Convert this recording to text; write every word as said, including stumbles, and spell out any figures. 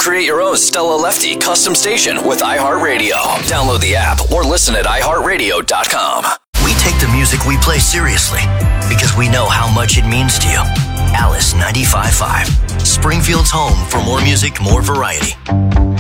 Create your own Stella Lefty custom station with iHeartRadio. Download the app or listen at i heart radio dot com. We take the music we play seriously because we know how much it means to you. Alice ninety-five point five, Springfield's home for more music, more variety.